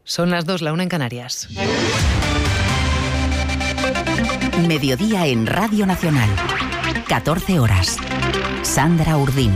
Son las 2, la 1 en Canarias. Mediodía en Radio Nacional. 14 horas. Sandra Urdín.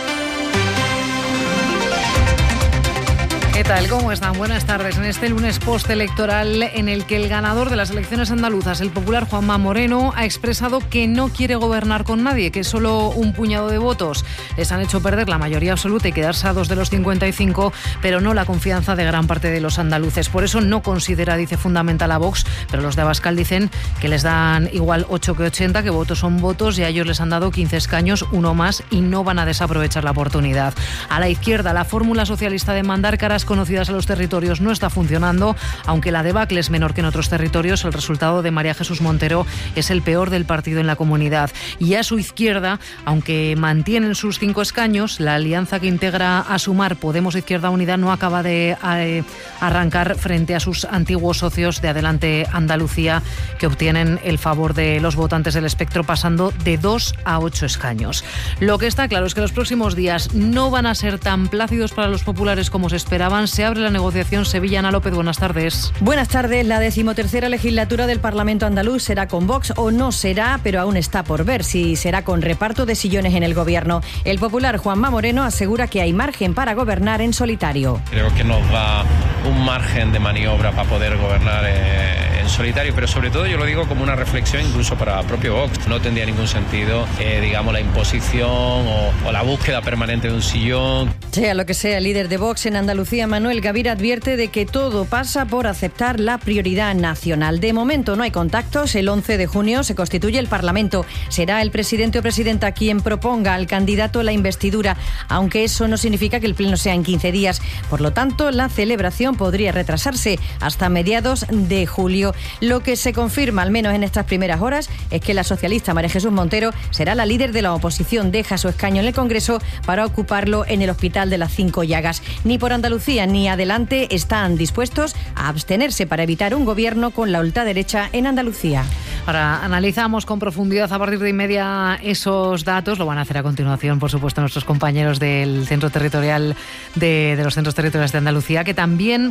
¿Qué tal? ¿Cómo están? Buenas tardes. En este lunes postelectoral en el que el ganador de las elecciones andaluzas, el popular Juanma Moreno, ha expresado que no quiere gobernar con nadie, que solo un puñado de votos les han hecho perder la mayoría absoluta y quedarse a 2 de los 55, pero no la confianza de gran parte de los andaluces. Por eso no considera, dice, fundamental a Vox, pero los de Abascal dicen que les dan igual 8 que 80, que votos son votos y a ellos les han dado 15 escaños, uno más, y no van a desaprovechar la oportunidad. A la izquierda, la fórmula socialista de mandar caras conocidas a los territorios no está funcionando, aunque la debacle es menor que en otros territorios. El resultado de María Jesús Montero es el peor del partido en la comunidad. Y a su izquierda, aunque mantienen sus 5 escaños, la alianza que integra a Sumar, Podemos Izquierda Unida, no acaba de arrancar frente a sus antiguos socios de Adelante Andalucía, que obtienen el favor de los votantes del espectro, pasando de 2 a 8 escaños. Lo que está claro es que los próximos días no van a ser tan plácidos para los populares como se esperaban. Se abre la negociación. Sevilla. Ana López, buenas tardes. Buenas tardes. La 13ª legislatura del Parlamento andaluz será con Vox o no será, pero aún está por ver si será con reparto de sillones en el gobierno. El popular Juanma Moreno asegura que hay margen para gobernar en solitario. Creo que nos da un margen de maniobra para poder gobernar en solitario, pero sobre todo yo lo digo como una reflexión incluso para el propio Vox. No tendría ningún sentido, digamos, la imposición o la búsqueda permanente de un sillón. Sea lo que sea, el líder de Vox en Andalucía, Manuel Gavira, advierte de que todo pasa por aceptar la prioridad nacional. De momento no hay contactos. El 11 de junio se constituye el Parlamento. Será el presidente o presidenta quien proponga al candidato la investidura, aunque eso no significa que el pleno sea en 15 días. Por lo tanto, la celebración podría retrasarse hasta mediados de julio. Lo que se confirma, al menos en estas primeras horas, es que la socialista María Jesús Montero será la líder de la oposición. Deja su escaño en el Congreso para ocuparlo en el Hospital de las 5 Llagas. Ni por Andalucía ni Adelante están dispuestos a abstenerse para evitar un gobierno con la ultraderecha en Andalucía. Ahora analizamos con profundidad a partir de inmedia esos datos. Lo van a hacer a continuación, por supuesto, nuestros compañeros del centro territorial de los centros territoriales de Andalucía, que también,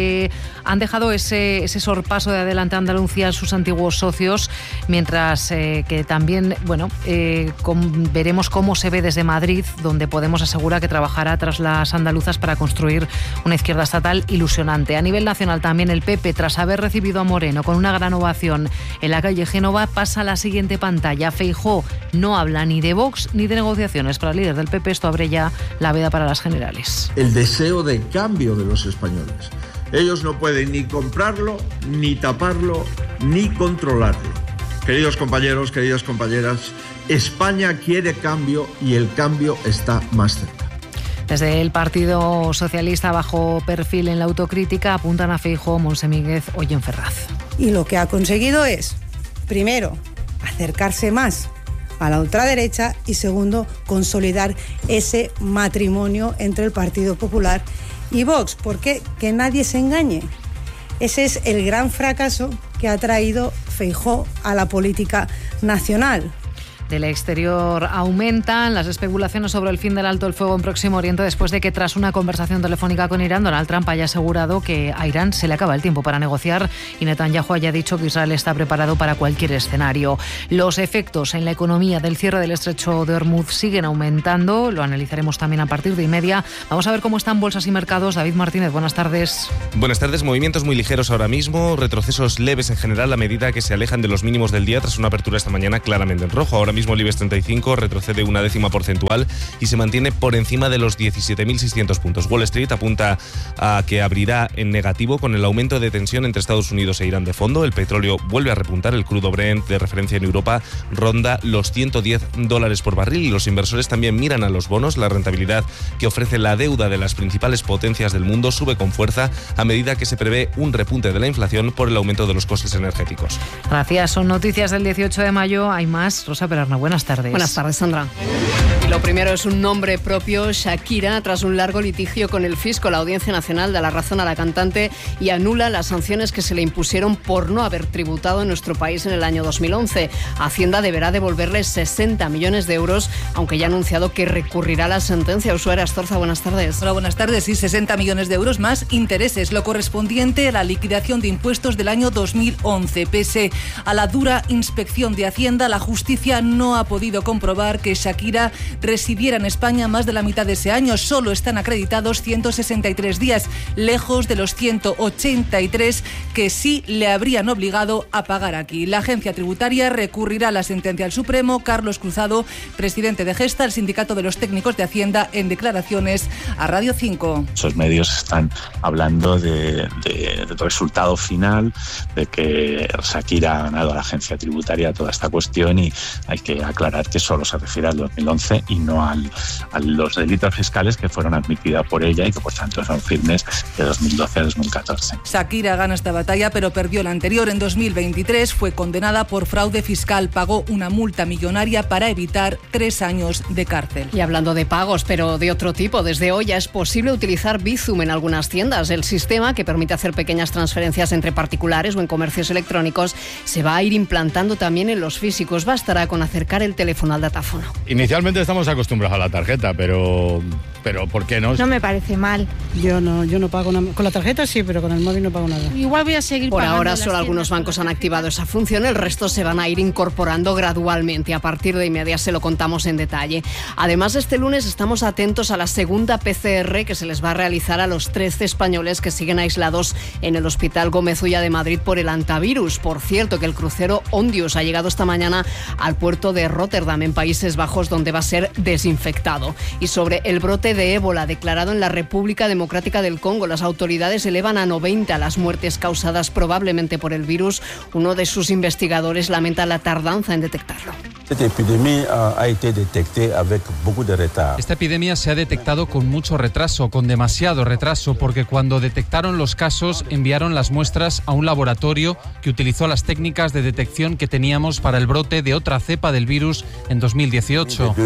han dejado ese sorpaso de Adelante Andalucía a sus antiguos socios, mientras que también, veremos cómo se ve desde Madrid, donde Podemos asegura que trabajará tras las andaluzas para construir una izquierda estatal ilusionante. A nivel nacional también el PP, tras haber recibido a Moreno con una gran ovación en la calle Génova, pasa a la siguiente pantalla. Feijóo no habla ni de Vox ni de negociaciones. Para el líder del PP esto abre ya la veda para las generales. El deseo de cambio de los españoles. Ellos no pueden ni comprarlo, ni taparlo, ni controlarlo. Queridos compañeros, queridas compañeras, España quiere cambio y el cambio está más cerca. Desde el Partido Socialista, bajo perfil en la autocrítica, apuntan a Feijóo, Montse Míguez o Jen Ferraz. Y lo que ha conseguido es, primero, acercarse más a la ultraderecha y segundo, consolidar ese matrimonio entre el Partido Popular y Vox. Porque que nadie se engañe, ese es el gran fracaso que ha traído Feijóo a la política nacional. Del exterior aumentan las especulaciones sobre el fin del alto el fuego en Próximo Oriente después de que, tras una conversación telefónica con Irán, Donald Trump haya asegurado que a Irán se le acaba el tiempo para negociar y Netanyahu haya dicho que Israel está preparado para cualquier escenario. Los efectos en la economía del cierre del estrecho de Hormuz siguen aumentando. Lo analizaremos también a partir de inmedia. Vamos a ver cómo están bolsas y mercados. David Martínez, buenas tardes. Buenas tardes. Movimientos muy ligeros ahora mismo, retrocesos leves en general a medida que se alejan de los mínimos del día tras una apertura esta mañana claramente en rojo. Ahora mismo el IBEX 35 retrocede 0,1 porcentual y se mantiene por encima de los 17.600 puntos. Wall Street apunta a que abrirá en negativo con el aumento de tensión entre Estados Unidos e Irán de fondo. El petróleo vuelve a repuntar, el crudo Brent de referencia en Europa ronda los $110 por barril y los inversores también miran a los bonos. La rentabilidad que ofrece la deuda de las principales potencias del mundo sube con fuerza a medida que se prevé un repunte de la inflación por el aumento de los costes energéticos. Gracias. Son noticias del 18 de mayo. Hay más. Rosa Pérez Arna. Buenas tardes. Buenas tardes, Sandra. Y lo primero es un nombre propio, Shakira. Tras un largo litigio con el fisco, la Audiencia Nacional da la razón a la cantante y anula las sanciones que se le impusieron por no haber tributado en nuestro país en el año 2011. Hacienda deberá devolverle 60 millones de euros, aunque ya ha anunciado que recurrirá a la sentencia. Ushuaia Astorza, buenas tardes. Hola, buenas tardes. Sí, 60 millones de euros más intereses, lo correspondiente a la liquidación de impuestos del año 2011. Pese a la dura inspección de Hacienda, la justicia no ha podido comprobar que Shakira residiera en España más de la mitad de ese año. Solo están acreditados 163 días, lejos de los 183 que sí le habrían obligado a pagar aquí. La agencia tributaria recurrirá a la sentencia al Supremo. Carlos Cruzado, presidente de Gesta, el sindicato de los técnicos de Hacienda, en declaraciones a Radio 5. Esos medios están hablando del resultado final, de que Shakira ha ganado a la agencia tributaria toda esta cuestión, y hay que aclarar que solo se refiere al 2011 y no a los delitos fiscales que fueron admitidos por ella y que por tanto son firmes de 2012 a 2014. Shakira gana esta batalla, pero perdió la anterior. En 2023 fue condenada por fraude fiscal. Pagó una multa millonaria para evitar 3 años de cárcel. Y hablando de pagos, pero de otro tipo, desde hoy ya es posible utilizar Bizum en algunas tiendas. El sistema, que permite hacer pequeñas transferencias entre particulares o en comercios electrónicos, se va a ir implantando también en los físicos. Bastará con acercar el teléfono al datáfono. Inicialmente estamos acostumbrados a la tarjeta, pero ¿por qué no? No me parece mal. Yo no pago nada. Con la tarjeta sí, pero con el móvil no pago nada. Igual voy a seguir pagando. Por ahora solo tiendas, algunos bancos han activado esa función, el resto se van a ir incorporando gradualmente. A partir de inmediato se lo contamos en detalle. Además, este lunes estamos atentos a la segunda PCR que se les va a realizar a los 13 españoles que siguen aislados en el Hospital Gómez Ulla de Madrid por el hantavirus. Por cierto, que el crucero Ondius ha llegado esta mañana al puerto de Rotterdam, en Países Bajos, donde va a ser desinfectado. Y sobre el brote de ébola declarado en la República Democrática del Congo, las autoridades elevan a 90 las muertes causadas probablemente por el virus. Uno de sus investigadores lamenta la tardanza en detectarlo. Esta epidemia Esta epidemia se ha detectado con mucho retraso, con demasiado retraso, porque cuando detectaron los casos enviaron las muestras a un laboratorio que utilizó las técnicas de detección que teníamos para el brote de otra cepa del virus en 2018.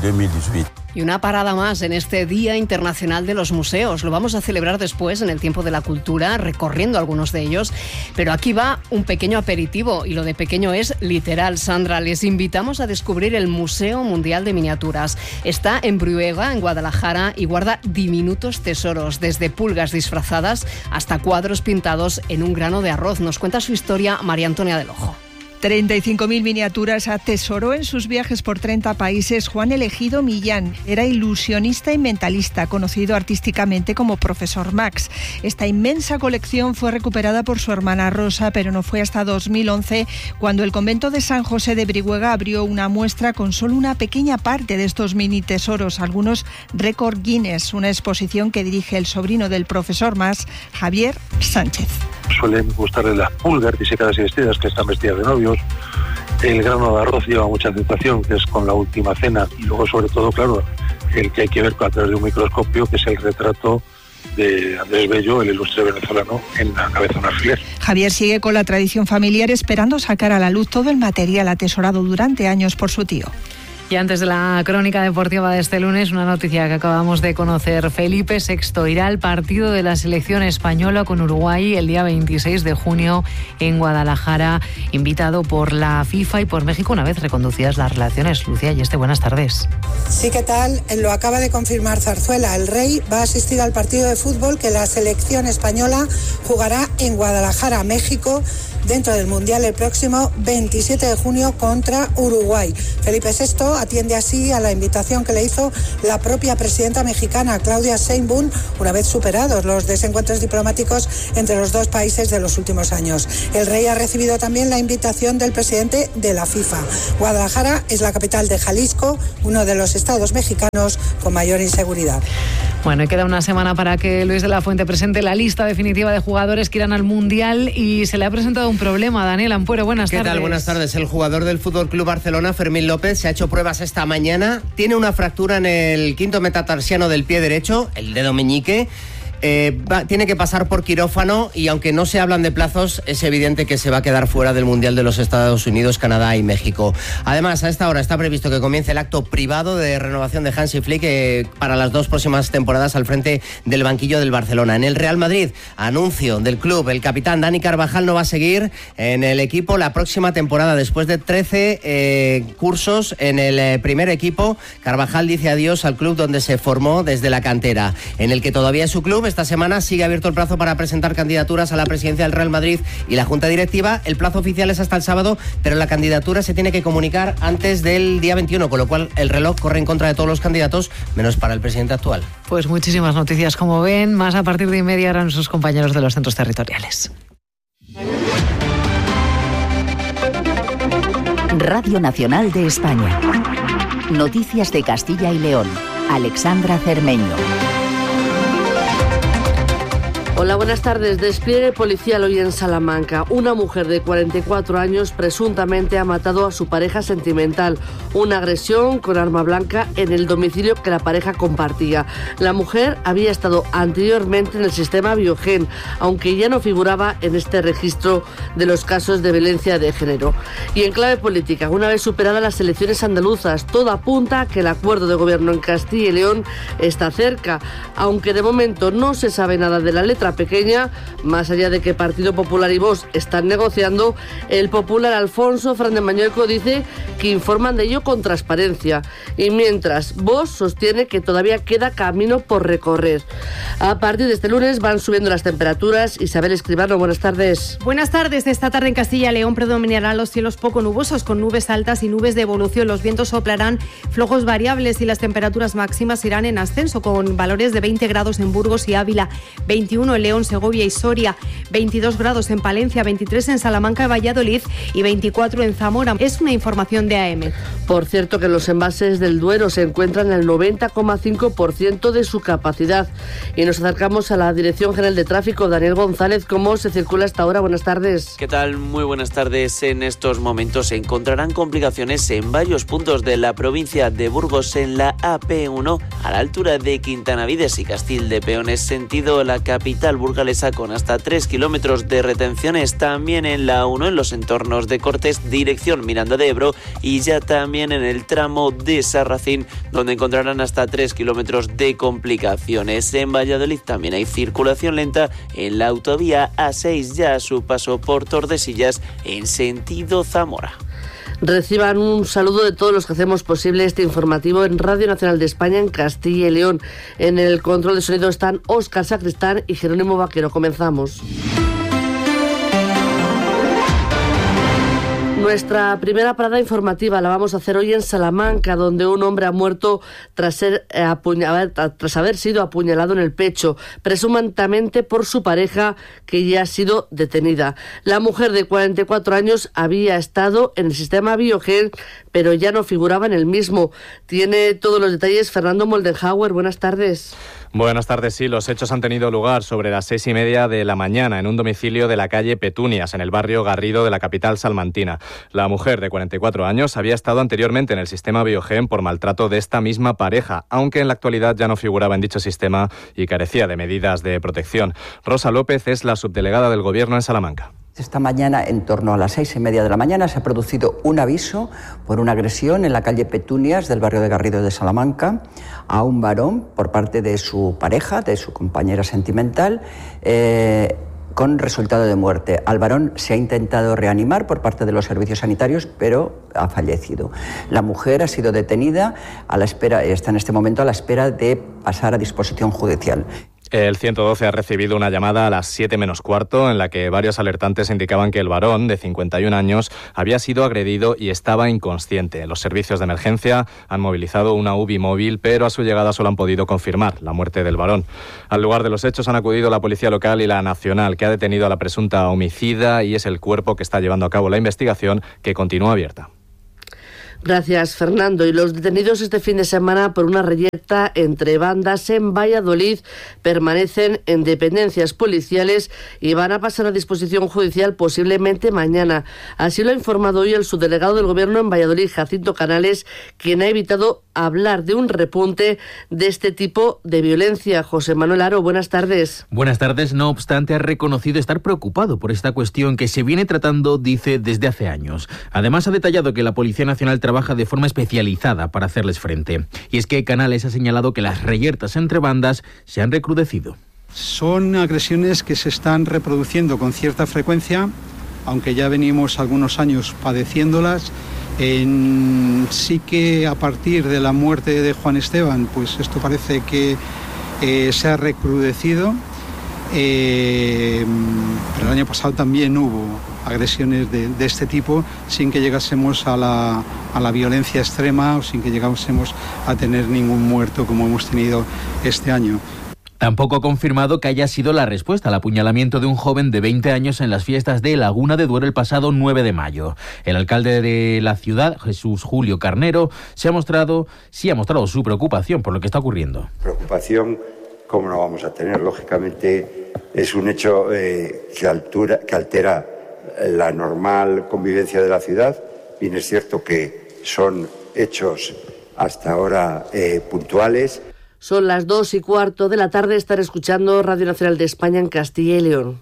Y una parada más en este Día Internacional de los Museos. Lo vamos a celebrar después, en el Tiempo de la Cultura, recorriendo algunos de ellos. Pero aquí va un pequeño aperitivo, y lo de pequeño es literal. Sandra, les invitamos a descubrir el Museo Mundial de Miniaturas. Está en Bruega, en Guadalajara, y guarda diminutos tesoros, desde pulgas disfrazadas hasta cuadros pintados en un grano de arroz. Nos cuenta su historia María Antonia del Ojo. 35.000 miniaturas atesoró en sus viajes por 30 países Juan Elegido Millán. Era ilusionista y mentalista, conocido artísticamente como Profesor Max. Esta inmensa colección fue recuperada por su hermana Rosa, pero no fue hasta 2011 cuando el convento de San José de Brihuega abrió una muestra con solo una pequeña parte de estos mini tesoros, algunos récord Guinness, una exposición que dirige el sobrino del Profesor Max, Javier Sánchez. Suelen gustarle las pulgas disecadas y vestidas, que están vestidas de novios. El grano de arroz lleva mucha aceptación, que es con la última cena. Y luego, sobre todo, claro, el que hay que ver a través de un microscopio, que es el retrato de Andrés Bello, el ilustre venezolano, en la cabeza de un alfiler. Javier sigue con la tradición familiar, esperando sacar a la luz todo el material atesorado durante años por su tío. Y antes de la crónica deportiva de este lunes, una noticia que acabamos de conocer. Felipe VI irá al partido de la selección española con Uruguay el día 26 de junio en Guadalajara, invitado por la FIFA y por México una vez reconducidas las relaciones. Lucía Yeste, buenas tardes. Sí, ¿qué tal? Lo acaba de confirmar Zarzuela. El Rey va a asistir al partido de fútbol que la selección española jugará en Guadalajara, México, dentro del Mundial el próximo 27 de junio contra Uruguay. Felipe VI atiende así a la invitación que le hizo la propia presidenta mexicana, Claudia Sheinbaum, una vez superados los desencuentros diplomáticos entre los dos países de los últimos años. El Rey ha recibido también la invitación del presidente de la FIFA. Guadalajara es la capital de Jalisco, uno de los estados mexicanos con mayor inseguridad. Bueno, y queda una semana para que Luis de la Fuente presente la lista definitiva de jugadores que irán al Mundial, y se le ha presentado un problema. Daniel Ampuero, buenas tardes. ¿Qué tal? Buenas tardes. El jugador del FC Barcelona, Fermín López, se ha hecho pruebas esta mañana. Tiene una fractura en el quinto metatarsiano del pie derecho, el dedo meñique. tiene que pasar por quirófano y aunque no se hablan de plazos, es evidente que se va a quedar fuera del Mundial de los Estados Unidos, Canadá y México. Además, a esta hora está previsto que comience el acto privado de renovación de Hansi Flick para las 2 próximas temporadas al frente del banquillo del Barcelona. En el Real Madrid, anuncio del club, el capitán Dani Carvajal no va a seguir en el equipo la próxima temporada. Después de 13 cursos en el primer equipo, Carvajal dice adiós al club donde se formó desde la cantera, en el que todavía es su club. Esta semana sigue abierto el plazo para presentar candidaturas a la presidencia del Real Madrid y la Junta Directiva. El plazo oficial es hasta el sábado, pero la candidatura se tiene que comunicar antes del día 21, con lo cual el reloj corre en contra de todos los candidatos, menos para el presidente actual. Pues muchísimas noticias, como ven, más a partir de 1:30 harán sus compañeros de los centros territoriales. Radio Nacional de España. Noticias de Castilla y León. Alexandra Cermeño. Hola, buenas tardes. Despliegue policial hoy en Salamanca. Una mujer de 44 años presuntamente ha matado a su pareja sentimental. Una agresión con arma blanca en el domicilio que la pareja compartía. La mujer había estado anteriormente en el sistema Biogen, aunque ya no figuraba en este registro de los casos de violencia de género. Y en clave política, una vez superadas las elecciones andaluzas, todo apunta a que el acuerdo de gobierno en Castilla y León está cerca, aunque de momento no se sabe nada de la letra pequeña, más allá de que Partido Popular y Vox están negociando. El popular Alfonso Fernández Mañueco dice que informan de ello con transparencia, y mientras Vox sostiene que todavía queda camino por recorrer. A partir de este lunes van subiendo las temperaturas. Isabel Escribano, buenas tardes. Buenas tardes. Esta tarde en Castilla y León predominarán los cielos poco nubosos, con nubes altas y nubes de evolución. Los vientos soplarán flojos variables y las temperaturas máximas irán en ascenso, con valores de 20 grados en Burgos y Ávila, 21 en León, Segovia y Soria, 22 grados en Palencia, 23 en Salamanca y Valladolid y 24 en Zamora. Es una información de AM. Por cierto, que los embalses del Duero se encuentran en el 90,5% de su capacidad. Y nos acercamos a la Dirección General de Tráfico. Daniel González, ¿cómo se circula hasta ahora? Buenas tardes. ¿Qué tal? Muy buenas tardes. En estos momentos se encontrarán complicaciones en varios puntos de la provincia de Burgos, en la AP1, a la altura de Quintanavides y Castil de Peones, sentido la capital burgalesa, con hasta 3 kilómetros de retenciones. También en la A1 en los entornos de Cortes, dirección Miranda de Ebro, y ya también en el tramo de Sarracín, donde encontrarán hasta 3 kilómetros de complicaciones. En Valladolid también hay circulación lenta en la autovía A6, ya a su paso por Tordesillas en sentido Zamora. Reciban un saludo de todos los que hacemos posible este informativo en Radio Nacional de España, en Castilla y León. En el control de sonido están Óscar Sacristán y Jerónimo Vaquero. Comenzamos. Nuestra primera parada informativa la vamos a hacer hoy en Salamanca, donde un hombre ha muerto tras haber sido apuñalado en el pecho, presuntamente por su pareja, que ya ha sido detenida. La mujer de 44 años había estado en el sistema Biogen, pero ya no figuraba en el mismo. Tiene todos los detalles Fernando Moldenhauer. Buenas tardes. Buenas tardes. Sí, los hechos han tenido lugar sobre las 6:30 de la mañana en un domicilio de la calle Petunias, en el barrio Garrido de la capital salmantina. La mujer de 44 años había estado anteriormente en el sistema Biogen por maltrato de esta misma pareja, aunque en la actualidad ya no figuraba en dicho sistema y carecía de medidas de protección. Rosa López es la subdelegada del Gobierno en Salamanca. Esta mañana, en torno a las 6:30 de la mañana, se ha producido un aviso por una agresión en la calle Petunias del barrio de Garrido de Salamanca a un varón por parte de su pareja, de su compañera sentimental, con resultado de muerte. Al varón se ha intentado reanimar por parte de los servicios sanitarios, pero ha fallecido. La mujer ha sido detenida está en este momento a la espera de pasar a disposición judicial. El 112 ha recibido una llamada a las 7 menos cuarto en la que varios alertantes indicaban que el varón, de 51 años, había sido agredido y estaba inconsciente. Los servicios de emergencia han movilizado una UBI móvil, pero a su llegada solo han podido confirmar la muerte del varón. Al lugar de los hechos han acudido la Policía Local y la Nacional, que ha detenido a la presunta homicida, y es el cuerpo que está llevando a cabo la investigación, que continúa abierta. Gracias, Fernando. Y los detenidos este fin de semana por una reyerta entre bandas en Valladolid permanecen en dependencias policiales y van a pasar a disposición judicial posiblemente mañana. Así lo ha informado hoy el subdelegado del Gobierno en Valladolid, Jacinto Canales, quien ha evitado hablar de un repunte de este tipo de violencia. José Manuel Aro, buenas tardes. Buenas tardes. No obstante, ha reconocido estar preocupado por esta cuestión que se viene tratando, dice, desde hace años. Además, ha detallado que la Policía Nacional trabaja de forma especializada para hacerles frente. Y es que Canales ha señalado que las reyertas entre bandas se han recrudecido. Son agresiones que se están reproduciendo con cierta frecuencia, aunque ya venimos algunos años padeciéndolas. Sí que a partir de la muerte de Juan Esteban, pues esto parece que se ha recrudecido. Pero el año pasado también hubo agresiones de este tipo sin que llegásemos a la violencia extrema o sin que llegásemos a tener ningún muerto como hemos tenido este año. Tampoco ha confirmado que haya sido la respuesta al apuñalamiento de un joven de 20 años en las fiestas de Laguna de Duero el pasado 9 de mayo. El alcalde de la ciudad, Jesús Julio Carnero, sí ha mostrado su preocupación por lo que está ocurriendo. Preocupación, ¿cómo no vamos a tener? Lógicamente es un hecho que altera la normal convivencia de la ciudad. Bien es cierto que son hechos hasta ahora puntuales. Son las 2:15 de la tarde. Estar escuchando Radio Nacional de España en Castilla y León.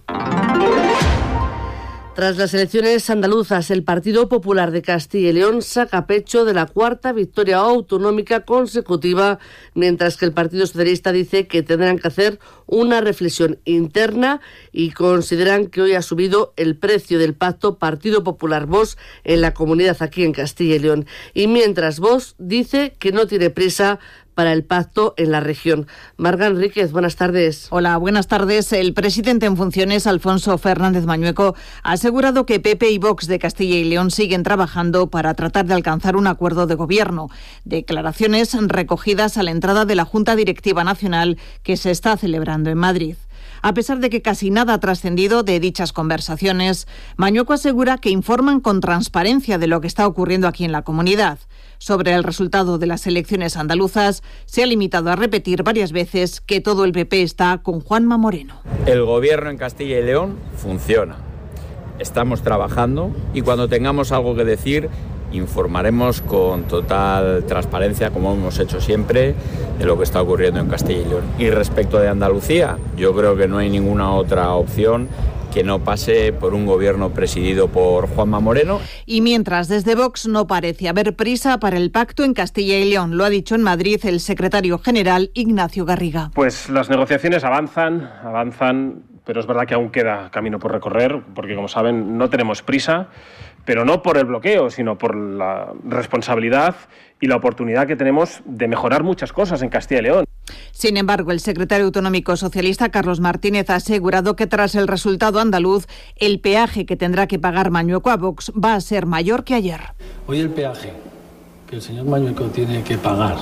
Tras las elecciones andaluzas, el Partido Popular de Castilla y León saca pecho de la cuarta victoria autonómica consecutiva, mientras que el Partido Socialista dice que tendrán que hacer una reflexión interna y consideran que hoy ha subido el precio del pacto Partido Popular-Vox en la comunidad aquí en Castilla y León. Y mientras Vox dice que no tiene prisa para el pacto en la región. Marga Enríquez, buenas tardes. Hola, buenas tardes. El presidente en funciones, Alfonso Fernández Mañueco, ha asegurado que PP y Vox de Castilla y León siguen trabajando para tratar de alcanzar un acuerdo de gobierno. Declaraciones recogidas a la entrada de la Junta Directiva Nacional que se está celebrando en Madrid. A pesar de que casi nada ha trascendido de dichas conversaciones, Mañueco asegura que informan con transparencia de lo que está ocurriendo aquí en la comunidad. Sobre el resultado de las elecciones andaluzas, se ha limitado a repetir varias veces que todo el PP está con Juanma Moreno. El gobierno en Castilla y León funciona. Estamos trabajando y cuando tengamos algo que decir, informaremos con total transparencia, como hemos hecho siempre, de lo que está ocurriendo en Castilla y León. Y respecto de Andalucía, yo creo que no hay ninguna otra opción que no pase por un gobierno presidido por Juanma Moreno. Y mientras desde Vox no parece haber prisa para el pacto en Castilla y León, lo ha dicho en Madrid el secretario general Ignacio Garriga. Pues las negociaciones avanzan, pero es verdad que aún queda camino por recorrer, porque como saben no tenemos prisa, pero no por el bloqueo, sino por la responsabilidad y la oportunidad que tenemos de mejorar muchas cosas en Castilla y León. Sin embargo, el secretario autonómico socialista Carlos Martínez ha asegurado que tras el resultado andaluz, el peaje que tendrá que pagar Mañueco a Vox va a ser mayor que ayer. Hoy el peaje que el señor Mañueco tiene que pagar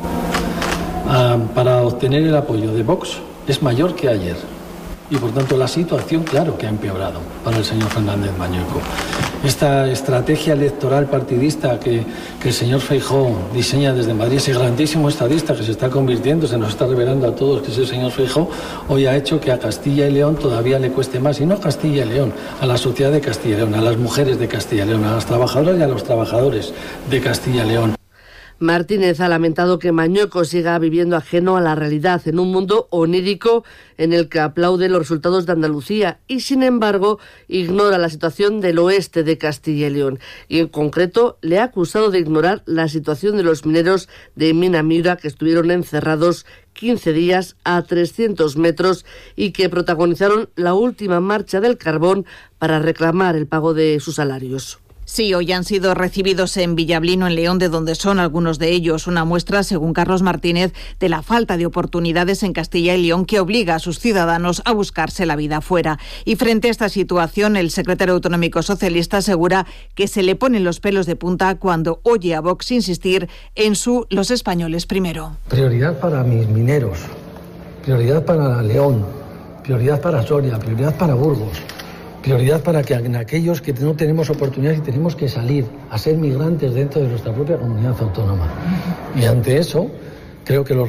para obtener el apoyo de Vox es mayor que ayer. Y por tanto la situación, claro que ha empeorado para el señor Fernández Mañueco. Esta estrategia electoral partidista que el señor Feijóo diseña desde Madrid, ese grandísimo estadista que se está convirtiendo, se nos está revelando a todos que es el señor Feijóo, hoy ha hecho que a Castilla y León todavía le cueste más, y no a Castilla y León, a la sociedad de Castilla y León, a las mujeres de Castilla y León, a las trabajadoras y a los trabajadores de Castilla y León. Martínez ha lamentado que Mañueco siga viviendo ajeno a la realidad en un mundo onírico en el que aplaude los resultados de Andalucía y, sin embargo, ignora la situación del oeste de Castilla y León. Y, en concreto, le ha acusado de ignorar la situación de los mineros de Mina Miura que estuvieron encerrados 15 días a 300 metros y que protagonizaron la última marcha del carbón para reclamar el pago de sus salarios. Sí, hoy han sido recibidos en Villablino, en León, de donde son algunos de ellos. Una muestra, según Carlos Martínez, de la falta de oportunidades en Castilla y León que obliga a sus ciudadanos a buscarse la vida fuera. Y frente a esta situación, el secretario autonómico socialista asegura que se le ponen los pelos de punta cuando oye a Vox insistir en los españoles primero. Prioridad para mis mineros, prioridad para León, prioridad para Soria, prioridad para Burgos, Prioridad para que en aquellos que no tenemos oportunidades y tenemos que salir a ser migrantes dentro de nuestra propia comunidad autónoma. Y ante eso, creo que los